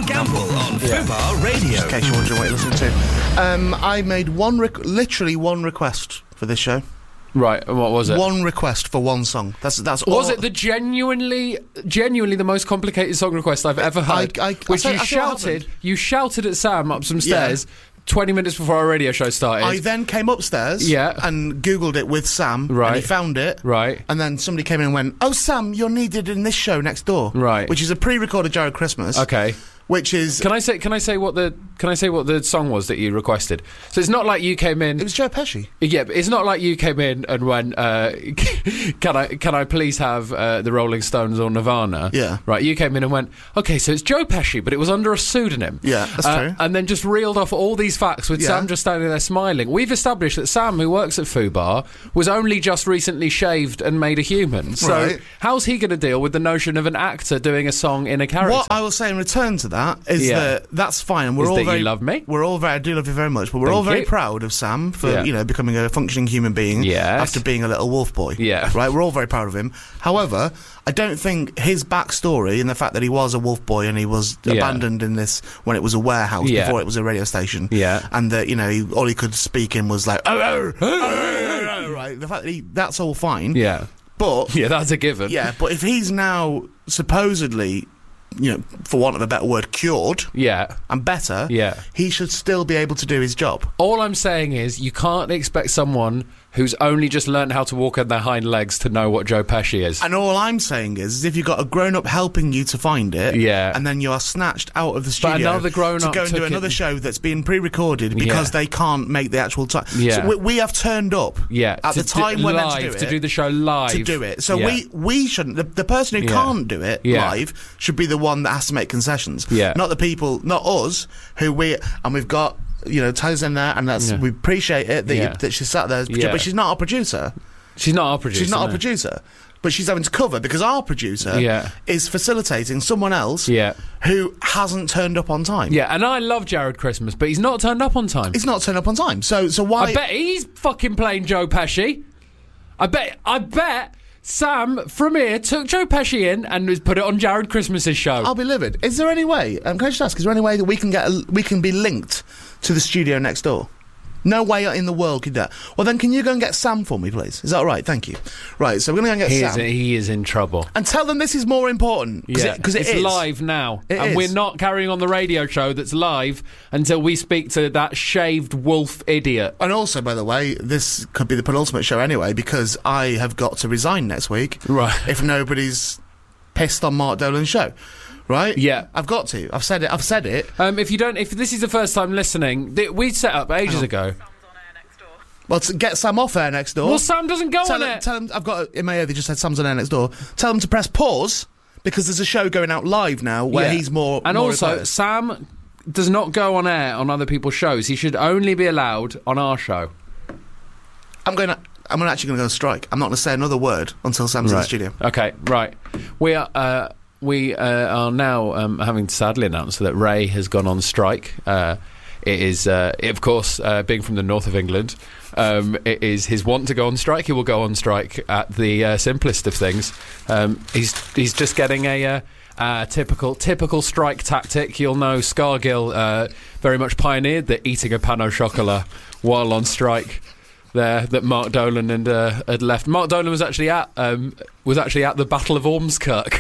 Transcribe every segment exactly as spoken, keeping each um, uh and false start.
Gamble on yeah. Fubar Radio. Just in case you're wondering what you're listening to. Um, I made one, rec- literally one request for this show. Right, and what was it? One request for one song. That's that's. Was all it the genuinely, genuinely the most complicated song request I've ever heard? I, I, which I you I shouted, you shouted at Sam up some stairs. Yeah. twenty minutes before our radio show started. I then came upstairs yeah. and Googled it with Sam. Right. And he found it. Right. And then somebody came in and went, "Oh, Sam, you're needed in this show next door." Right. Which is a pre-recorded Jared Christmas. Okay. Which is... Can I say Can I say what the Can I say what the song was that you requested? So it's not like you came in... It was Joe Pesci. Yeah, but it's not like you came in and went, uh, can I can I please have uh, the Rolling Stones or Nirvana? Yeah. Right, you came in and went, okay, so it's Joe Pesci, but it was under a pseudonym. Yeah, that's uh, true. And then just reeled off all these facts with Yeah. Sam just standing there smiling. We've established that Sam, who works at Fubar, was only just recently shaved and made a human. So Right. how's he going to deal with the notion of an actor doing a song in a character? What I will say in return to that is Yeah. that that's fine. And we're Is all that very, you love me? We're all very, I do love you very much, but we're Thank all very you. proud of Sam for, Yeah. you know, becoming a functioning human being Yes. after being a little wolf boy. Yeah. Right? We're all very proud of him. However, I don't think his backstory and the fact that he was a wolf boy and he was Yeah. abandoned in this when it was a warehouse Yeah. before it was a radio station. Yeah. And that, you know, he, all he could speak in was like, oh, oh, oh, oh, oh, right? The fact that he, that's all fine. Yeah. But... Yeah, that's a given. Yeah, but if he's now supposedly, you know, for want of a better word, cured Yeah. and better, Yeah. he should still be able to do his job. All I'm saying is you can't expect someone who's only just learned how to walk on their hind legs to know what Joe Pesci is. And all I'm saying is, is if you've got a grown-up helping you to find it, Yeah. and then you are snatched out of the studio another grown-up to go and do took another it- show that's been pre-recorded because Yeah. they can't make the actual time. Yeah. So we, we have turned up Yeah, at to the time do, we're live, meant to do it. to do the show live. to do it. So Yeah. we we shouldn't. The, the person who Yeah. can't do it Yeah. live should be the one that has to make concessions. Yeah. Not the people, not us, who we and we've got. You know, Tyler's in there, and that's Yeah. we appreciate it that Yeah. you, that she sat there, Yeah. but she's not our producer. She's not our producer. She's not no. our producer, but she's having to cover because our producer Yeah. is facilitating someone else Yeah. who hasn't turned up on time. Yeah, and I love Jared Christmas, but he's not turned up on time. He's not turned up on time. So, so why? I bet he's fucking playing Joe Pesci. I bet. I bet. Sam from here took Joe Pesci in and has put it on Jared Christmas's show. I'll be livid. Is there any way? Um, can I just ask? Is there any way that we can get a, we can be linked to the studio next door? No way in the world could that. Well, then, can you go and get Sam for me, please? Is that all right? Thank you. Right, so we're going to go and get he Sam. is. He is in trouble. And tell them this is more important. Cause Yeah, it, cause it it's is. live now, It and is. we're not carrying on the radio show that's live until we speak to that shaved wolf idiot. And also, by the way, this could be the penultimate show anyway, because I have got to resign next week. Right. If nobody's pissed on Mark Dolan's show. Right? Yeah. I've got to. I've said it. I've said it. Um, if you don't, if this is the first time listening, th- we set up ages ago. Well, to get Sam off air next door. Well, Sam doesn't go tell on him, it. Tell him, I've got in my ear, they just said Sam's on air next door. Tell him to press pause, because there's a show going out live now where Yeah. he's more. And more also, required. Sam does not go on air on other people's shows. He should only be allowed on our show. I'm going to. I'm actually going to go on strike. I'm not going to say another word until Sam's in the studio. Okay, right. We are. Uh, we uh, are now um, having to sadly announce that Ray has gone on strike. Uh, it is, uh, of course, uh, being from the north of England, um, it is his want to go on strike. He will go on strike at the uh, simplest of things. Um, he's he's just getting a. Uh, Uh, typical typical strike tactic. You'll know Scargill uh, very much pioneered the eating a pan au chocolat while on strike there that Mark Dolan and uh, had left. Mark Dolan was actually at um, was actually at the Battle of Ormskirk.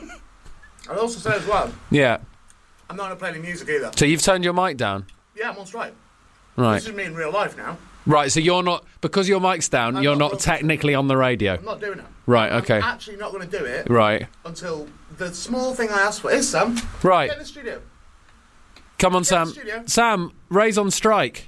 I'd also say as well, Yeah. I'm not going to play any music either. So you've turned your mic down? Yeah, I'm on strike. Right. This is me in real life now. Right, so you're not, because your mic's down, I'm you're not not technically on the radio. I'm not doing it. Right, okay. I'm actually not going to do it Right. until the small thing I asked for is Sam. Right. Get in the studio. Come on, Get in Sam. the studio. Sam, Ray's on strike.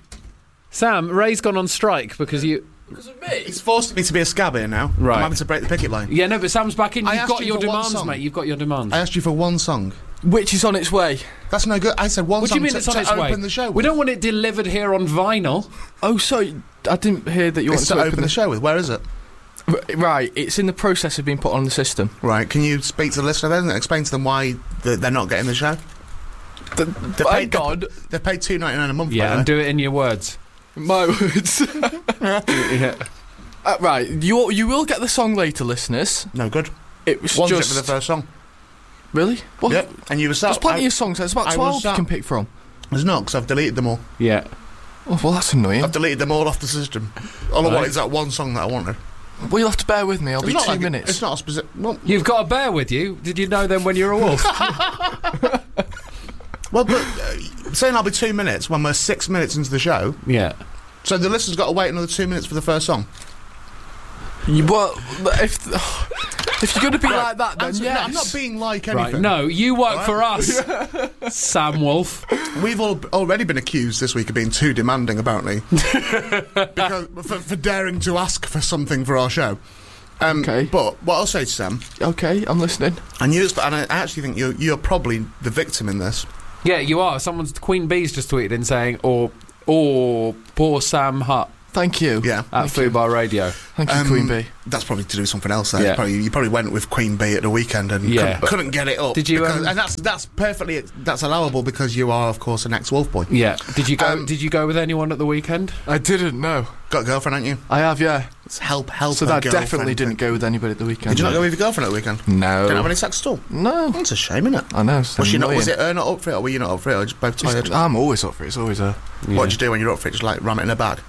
Sam, Ray's gone on strike because you... Because of me? He's forced me to be a scab here now. Right. I'm having to break the picket line. Yeah, no, but Sam's back in. I You've asked got you your for one demands, song. mate. You've got your demands. I asked you for one song. Which is on its way. That's no good. I said one What do song you mean to, it's on to its open way? the show with. We don't want it delivered here on vinyl. Oh, sorry. I didn't hear that you It's wanted to open the show with. Where is it? R- right, it's in the process of being put on the system. Right. Can you speak to the listener then and explain to them why th- they're not getting the show? The, They my paid, God. They paid two ninety nine a month. Yeah, by and the way. do it in your words. My words. Yeah. Uh, right, you you will get the song later, listeners. No good. It was One's it just for the first song. Really? Well, Yep. And you were sat. there's plenty I, of songs. There's about I twelve was you sat- can pick from. There's not, because I've deleted them all. Yeah. Oh, well, that's annoying. I've deleted them all off the system. All I Right. want is that one song that I wanted. Well, you'll have to bear with me. I'll It's be not two like it- minutes. It's not a specific. Well, You've got a bear with you. Did you know them when you were a wolf? well, but uh, saying I'll be two minutes when we're six minutes into the show, yeah. so the listener's got to wait another two minutes for the first song. You, well, if if you're going to be like that, then Answer- no, yes. I'm not being like anything. Right. No, you work Right. for us, Sam Wolf. We've all already been accused this week of being too demanding, apparently, because for, for daring to ask for something for our show. Um, Okay. But what I'll say to Sam, Okay, I'm listening. and you, and I actually think you're you're probably the victim in this. Yeah, you are. Someone's Queen Bee's just tweeted in saying, or or poor Sam Hutt Thank you. Yeah. at Fubar Radio. Thank you, Um, Queen Bee. That's probably to do with something else. There, Yeah. probably, you probably went with Queen Bee at the weekend and Yeah. couldn't, couldn't get it up. Did you, because- um, and that's that's perfectly that's allowable because you are, of course, an ex-Wolf boy. Yeah. Did you go? Um, did you go with anyone at the weekend? I didn't know. Got a girlfriend, haven't you? I have, yeah. It's help, help. So her that girlfriend definitely thing. didn't go with anybody at the weekend. Did you not go with your girlfriend at the weekend? No. Didn't have any sex at all. No. That's a shame, isn't it? I know. It's Was she not? annoying. Was it her not up for it, or were you not up for it, or just both tired? It's- I'm always up for it. It's always a. What did you do when you're up for it? Just like ram it in a bag.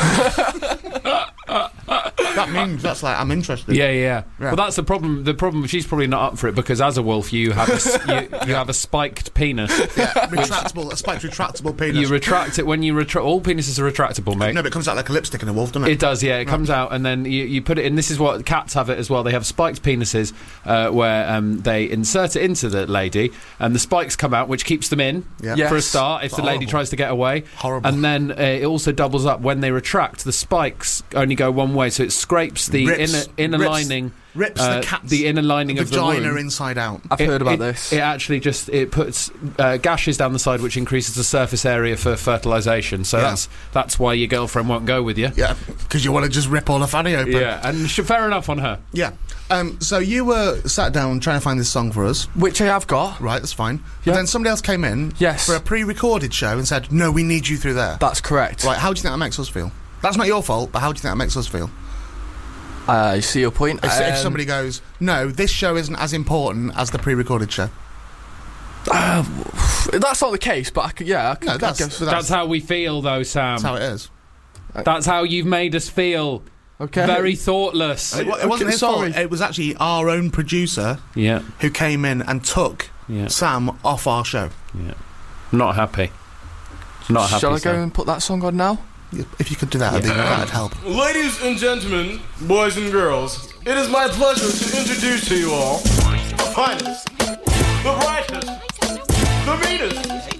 That means that's like I'm interested. Yeah, yeah, yeah. Yeah. Well, that's the problem. The problem. She's probably not up for it because as a wolf, you have a, s- you, you have a spiked penis. Yeah, retractable, a spiked retractable penis. You retract it when you retract. All penises are retractable, mate. no, but it comes out like a lipstick in a wolf, doesn't it? It does, yeah. It comes out, and then you, you put it in. This is what cats have it as well. They have spiked penises, uh, where um, they insert it into the lady, and the spikes come out, which keeps them in Yeah. Yes. for a start. If It's the lady horrible. tries to get away, Horrible. and then uh, it also doubles up when they retract. The spikes only go one way, so it scrapes the Rips- inner inner rips- lining, rips uh, the cat's the inner lining of the vagina womb. inside out. I've It- heard about it- this. It actually just it puts uh, gashes down the side, which increases the surface area for fertilisation. So Yeah. that's that's why your girlfriend won't go with you. Yeah, because you want to just rip all the fanny open. Yeah, and sh- fair enough on her. Yeah. Um, so you were sat down trying to find this song for us. Which I have got. Right, that's fine. But Yeah. then somebody else came in Yes. for a pre-recorded show and said, no, we need you through there. That's correct. Right, how do you think that makes us feel? That's not your fault, but how do you think that makes us feel? I see your point. If, if Um, somebody goes, no, this show isn't as important as the pre-recorded show. That's not the case, but I could, yeah, I, could, No, I that's, guess. but That's how we feel, though, Sam. that's how it is. That's how you've made us feel. Okay. Very thoughtless. It, wa- it wasn't Okay, his sorry. fault. It was actually our own producer Yeah, who came in and took yeah, Sam off our show. yeah. Not happy. Not happy. Shall I go Sam. and put that song on now? If you could do that, I think that'd help. Ladies and gentlemen, boys and girls, it is my pleasure to introduce to you all the finest, the brightest, the meanest,